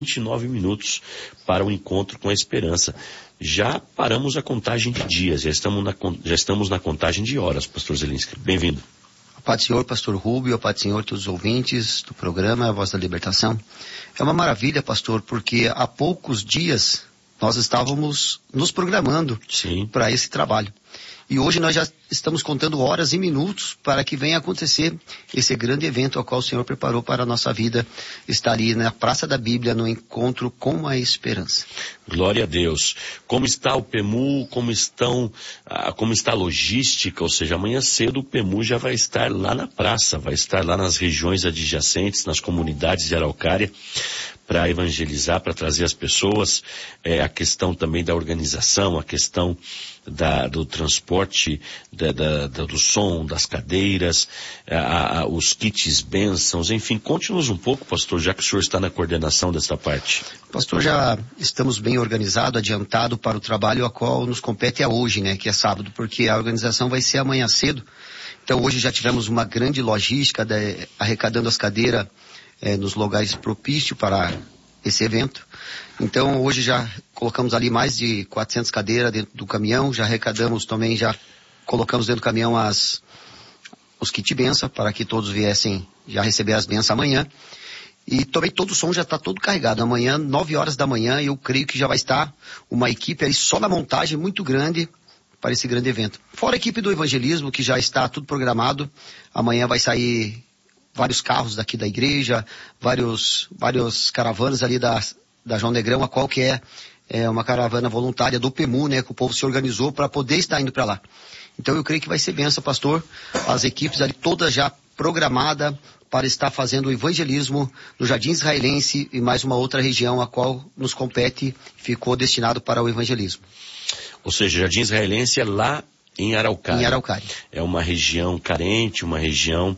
29 minutos para o encontro com a esperança. Já paramos a contagem de dias, já estamos na contagem de horas, pastor Zelinski. Bem-vindo. A paz do Senhor, pastor Rubio, a paz do Senhor, todos os ouvintes do programa A Voz da Libertação. É uma maravilha, pastor, porque há poucos dias nós estávamos nos programando para esse trabalho. E hoje nós já estamos contando horas e minutos para que venha acontecer esse grande evento ao qual o Senhor preparou para a nossa vida, estar ali na Praça da Bíblia, no encontro com a esperança. Glória a Deus. Como está o PEMU, como está a logística, ou seja, amanhã cedo o PEMU já vai estar lá na praça, vai estar lá nas regiões adjacentes, nas comunidades de Araucária, para evangelizar, para trazer as pessoas, a questão também da organização, a questão do transporte, do som, das cadeiras, os kits bênçãos, enfim, conte-nos um pouco, pastor, já que o senhor está na coordenação dessa parte. Pastor, já estamos bem organizados, adiantado para o trabalho a qual nos compete hoje, né, que é sábado, porque a organização vai ser amanhã cedo. Então hoje já tivemos uma grande logística arrecadando as cadeiras nos lugares propícios para esse evento. Então hoje já colocamos ali mais de 400 cadeiras dentro do caminhão, já arrecadamos também, já colocamos dentro do caminhão os kits benção para que todos viessem já receber as bênçãos amanhã. E também todo o som já está todo carregado. Amanhã, 9 horas da manhã, eu creio que já vai estar uma equipe aí só na montagem muito grande para esse grande evento. Fora a equipe do evangelismo, que já está tudo programado. Amanhã vai sair vários carros daqui da igreja, vários caravanas ali da João Negrão, a qual que é uma caravana voluntária do PEMU, né, que o povo se organizou para poder estar indo para lá. Então eu creio que vai ser bênção, pastor, as equipes ali todas já programadas para estar fazendo o evangelismo no Jardim Israelense e mais uma outra região a qual nos compete, ficou destinado para o evangelismo. Ou seja, Jardim Israelense é lá em Araucária. Em Araucária. É uma região carente, uma região,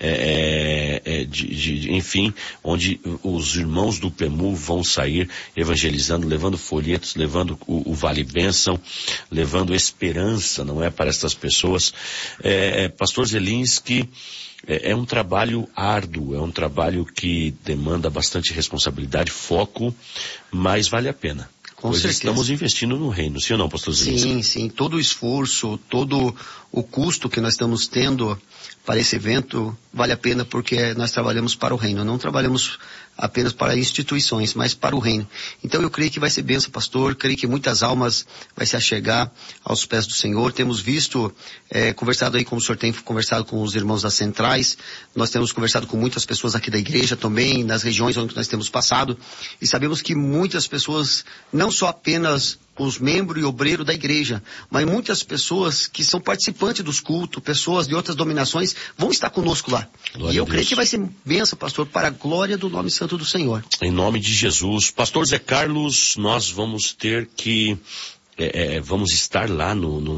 enfim, onde os irmãos do PEMU vão sair evangelizando, levando folhetos, levando o Vale Bênção, levando esperança, não é, para essas pessoas. Pastor Zelinski, é um trabalho árduo, é um trabalho que demanda bastante responsabilidade, foco, mas vale a pena. Com pois certeza. Estamos investindo no reino, sim ou não, pastor Zelinski? Sim, todo o esforço, todo o custo que nós estamos tendo para esse evento vale a pena, porque nós trabalhamos para o reino, não trabalhamos apenas para instituições, mas para o reino. Então eu creio que vai ser bênção, pastor, creio que muitas almas vai se achegar aos pés do Senhor. Temos visto, conversado aí, como o senhor tem conversado com os irmãos das centrais, nós temos conversado com muitas pessoas aqui da igreja também, nas regiões onde nós temos passado, e sabemos que muitas pessoas, não só apenas os membros e obreiros da igreja, mas muitas pessoas que são participantes dos cultos, pessoas de outras dominações, vão estar conosco lá. Glória e eu a creio Deus. que vai ser bênção, pastor, para a glória do nome santo do Senhor. Em nome de Jesus. Pastor Zé Carlos, nós vamos ter que, vamos estar lá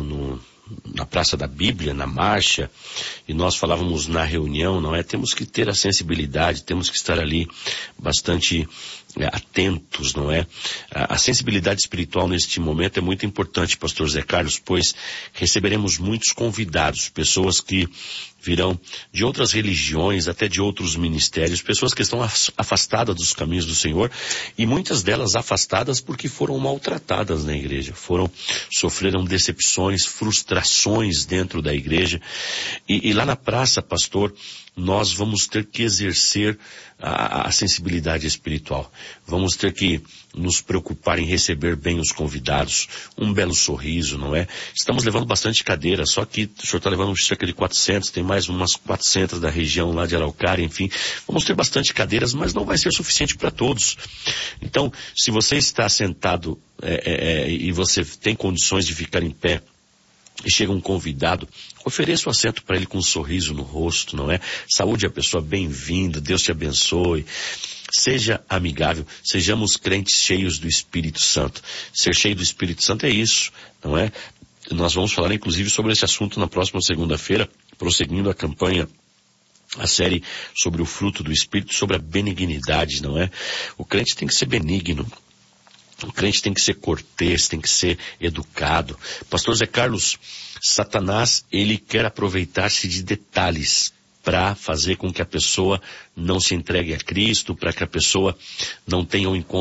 na Praça da Bíblia, na marcha, e nós falávamos na reunião, não é? Temos que ter a sensibilidade, temos que estar ali bastante atentos, não é? A sensibilidade espiritual neste momento é muito importante, pastor Zé Carlos, pois receberemos muitos convidados, pessoas que virão de outras religiões, até de outros ministérios, pessoas que estão afastadas dos caminhos do Senhor, e muitas delas afastadas porque foram maltratadas na igreja, sofreram decepções, frustrações dentro da igreja, e lá na praça, pastor, nós vamos ter que exercer a sensibilidade espiritual. Vamos ter que nos preocupar em receber bem os convidados, um belo sorriso, não é? Estamos levando bastante cadeira, só que o senhor está levando cerca de 400, tem mais umas 400 da região lá de Araucária, enfim. Vamos ter bastante cadeiras, mas não vai ser suficiente para todos. Então, se você está sentado e você tem condições de ficar em pé, e chega um convidado, ofereça o assento para ele com um sorriso no rosto, não é? Saúde a pessoa, bem-vindo, Deus te abençoe. Seja amigável, sejamos crentes cheios do Espírito Santo. Ser cheio do Espírito Santo é isso, não é? Nós vamos falar inclusive sobre esse assunto na próxima segunda-feira, prosseguindo a campanha, a série sobre o fruto do Espírito, sobre a benignidade, não é? O crente tem que ser benigno. O crente tem que ser cortês, tem que ser educado. Pastor Zé Carlos, Satanás, ele quer aproveitar-se de detalhes para fazer com que a pessoa não se entregue a Cristo, para que a pessoa não tenha um encontro